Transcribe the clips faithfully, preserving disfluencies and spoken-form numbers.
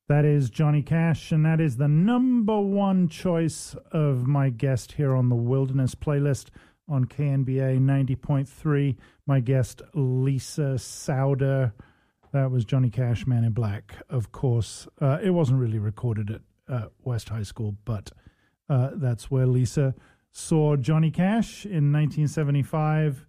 That is Johnny Cash, and that is the number one choice of my guest here on the Wilderness playlist on K N B A ninety point three. My guest, Lisa Sowder. That was Johnny Cash, Man in Black, of course. Uh, it wasn't really recorded at uh, West High School, but uh, that's where Lisa saw Johnny Cash in nineteen seventy-five.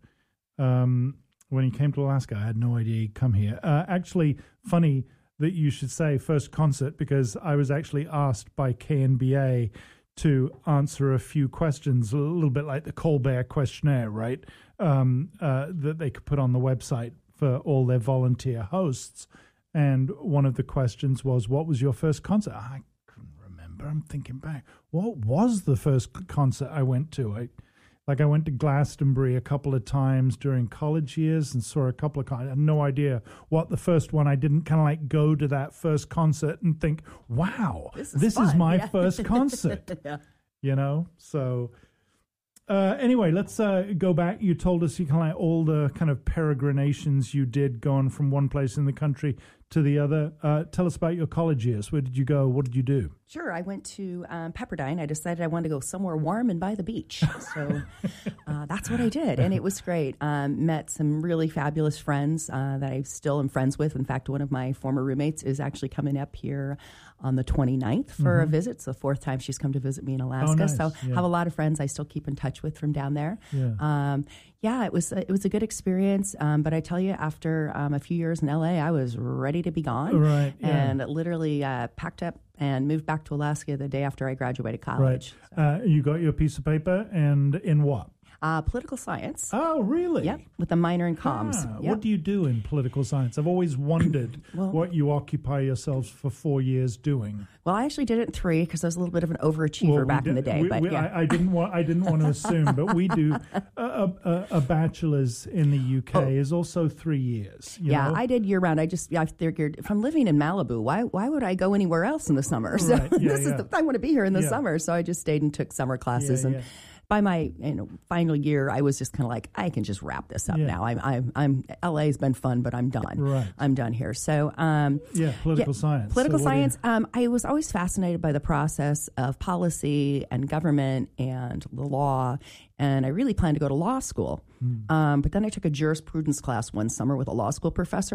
Um, when he came to Alaska, I had no idea he'd come here. Uh, actually, funny that you should say first concert, because I was actually asked by K N B A to answer a few questions, a little bit like the Colbert questionnaire, right, um, uh, that they could put on the website for all their volunteer hosts. And one of the questions was, what was your first concert? I couldn't remember. I'm thinking back. What was the first concert I went to? I Like I went to Glastonbury a couple of times during college years and saw a couple of concerts. I had no idea what the first one. I didn't kind of like go to that first concert and think, wow, this is, this is my yeah. first concert. Yeah. You know? So uh, anyway, let's uh, go back. You told us you kind of like all the kind of peregrinations you did going from one place in the country to the other. Uh, tell us about your college years. Where did you go? What did you do? Sure. I went to um, Pepperdine. I decided I wanted to go somewhere warm and by the beach. So uh, that's what I did. And it was great. Um, met some really fabulous friends uh, that I still am friends with. In fact, one of my former roommates is actually coming up here on the twenty-ninth for mm-hmm. a visit. It's the fourth time she's come to visit me in Alaska. Oh, nice. So yeah. have a lot of friends I still keep in touch with from down there. Yeah. Um, yeah, it was, it was a good experience. Um, but I tell you, after um, a few years in L A, I was ready to be gone. Right. Yeah. And literally uh, packed up and moved back to Alaska the day after I graduated college. Right. So. Uh, you got your piece of paper, and in what? Uh, political science. Oh, really? Yep, with a minor in comms. Ah, Yep. What do you do in political science? I've always wondered well, what you occupy yourselves for four years doing. Well, I actually did it in three because I was a little bit of an overachiever well, back did, in the day. We, but we, yeah. I, I didn't want. I didn't want to assume, but we do. A, a, a bachelor's in the U K oh. is also three years. You yeah, know? I did year round. I just I figured if I'm living in Malibu, why why would I go anywhere else in the summer? So right. yeah, this yeah. is the, I want to be here in the yeah. summer. So I just stayed and took summer classes yeah, and. Yeah. By my you know, final year, I was just kind of like, I can just wrap this up yeah. now. I'm, I'm, I'm. L A's been fun, but I'm done. Right. I'm done here. So, um, yeah, political yeah, science. Political so science. You... Um, I was always fascinated by the process of policy and government and the law, and I really planned to go to law school. Hmm. Um, but then I took a jurisprudence class one summer with a law school professor.